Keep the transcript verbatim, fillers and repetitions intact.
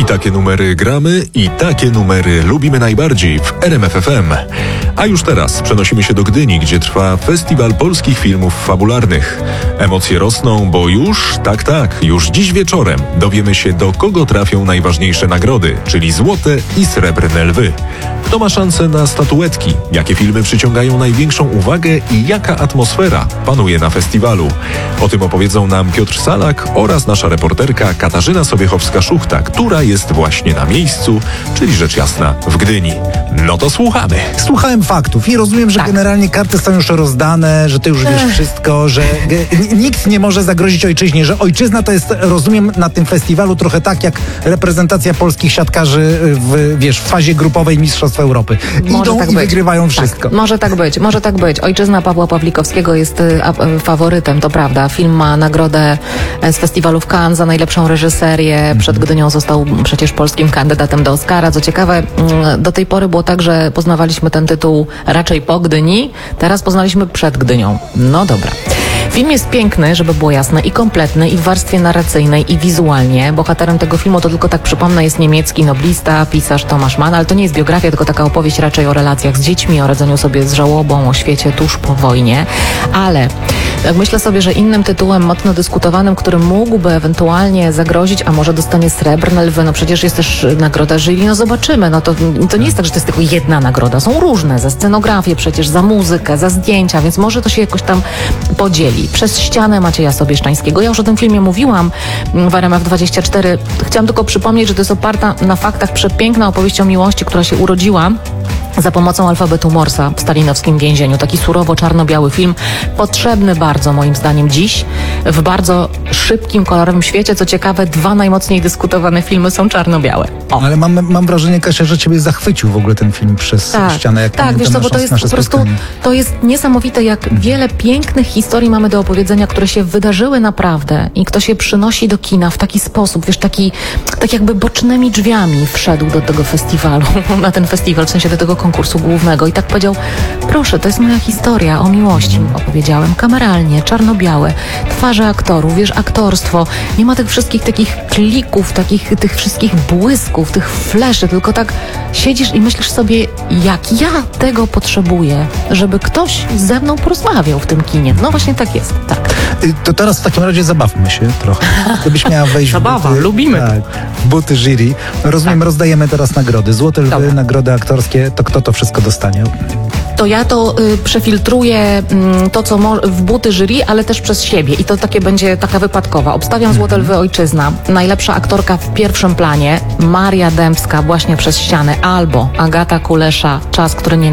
takie numery gramy i takie numery lubimy najbardziej w R M F F M. A już teraz przenosimy się do Gdyni, gdzie trwa Festiwal Polskich Filmów Fabularnych. Emocje rosną, bo już, tak, tak, już dziś wieczorem dowiemy się, do kogo trafią najważniejsze nagrody, czyli złote i srebrne lwy. Kto ma szansę na statuetki, jakie filmy przyciągają największą uwagę i jaka atmosfera panuje na festiwalu. O tym opowiedzą nam Piotr Salak oraz nasza reporterka Katarzyna Sobiechowska-Szuchta, która jest właśnie na miejscu, czyli rzecz jasna w Gdyni. No to słuchamy. Słuchałem faktów i rozumiem, że tak. generalnie karty są już rozdane, że ty już wiesz Ech. wszystko, że g- nikt nie może zagrozić ojczyźnie, że ojczyzna to jest, rozumiem, na tym festiwalu trochę tak jak reprezentacja polskich siatkarzy w, wiesz, w fazie grupowej Mistrzostw Europy. Może Idą tak i być. wygrywają wszystko. Tak, może tak być, może tak być. Ojczyzna Pawła Pawlikowskiego jest y, a, y, faworytem, to prawda. Film ma nagrodę y, z festiwalu w Cannes za najlepszą reżyserię. Mm. Przed Gdynią został przecież polskim kandydatem do Oscara. Co ciekawe, y, do tej pory było tak, że poznawaliśmy ten tytuł raczej po Gdyni, teraz poznaliśmy przed Gdynią. No dobra. Film jest piękny, żeby było jasne, i kompletny, i w warstwie narracyjnej, i wizualnie. Bohaterem tego filmu, to tylko tak przypomnę, jest niemiecki noblista, pisarz Tomasz Mann, ale to nie jest biografia, tylko taka opowieść raczej o relacjach z dziećmi, o radzeniu sobie z żałobą, o świecie tuż po wojnie. Ale tak myślę sobie, że innym tytułem mocno dyskutowanym, który mógłby ewentualnie zagrozić, a może dostanie srebrne lwy, no przecież jest też nagroda jury, no zobaczymy. No to, to nie jest tak, że to jest tylko jedna nagroda. Są różne, za scenografię przecież, za muzykę, za zdjęcia, więc może to się jakoś tam podzieli. Przez ścianę Macieja Sobieszczańskiego. Ja już o tym filmie mówiłam w R M F dwadzieścia cztery. Chciałam tylko przypomnieć, że to jest oparta na faktach przepiękna opowieść o miłości, która się urodziła za pomocą alfabetu Morsa w stalinowskim więzieniu. Taki surowo czarno-biały film, potrzebny bardzo moim zdaniem dziś, w bardzo szybkim, kolorowym świecie. Co ciekawe, dwa najmocniej dyskutowane filmy są czarno-białe. O. Ale mam, mam wrażenie, Kasia, że ciebie zachwycił w ogóle ten film przez Tak, ścianę. Jak tak, wiesz co, bo to jest po prostu, to jest niesamowite, jak wiele pięknych historii mamy do opowiedzenia, które się wydarzyły naprawdę i kto się przynosi do kina w taki sposób, wiesz, taki, tak jakby bocznymi drzwiami wszedł do tego festiwalu, na ten festiwal, w sensie do tego konkursu głównego i tak powiedział, proszę, to jest moja historia o miłości, opowiedziałem, kameralnie, czarno-białe, twarze aktorów, wiesz, aktorstwo, nie ma tych wszystkich takich klików, takich, tych wszystkich błysków, tych fleszy, tylko tak siedzisz i myślisz sobie, jak ja tego potrzebuję, żeby ktoś ze mną porozmawiał w tym kinie. No właśnie tak jest, tak. To teraz w takim razie zabawmy się trochę. Gdybyś miała wejść Zabawa, w buty, lubimy. Tak, w buty jury. Rozumiem, tak. Rozdajemy teraz nagrody. Złote lwy, Dobra. nagrody aktorskie. To kto to wszystko dostanie? To ja to y, przefiltruję y, to, co mo- w buty jury, ale też przez siebie. I to takie będzie taka wypadkowa. Obstawiam Złote Lwy Ojczyzna. Najlepsza aktorka w pierwszym planie Maria Dębska, właśnie przez ścianę. Albo Agata Kulesza, Czas, który nie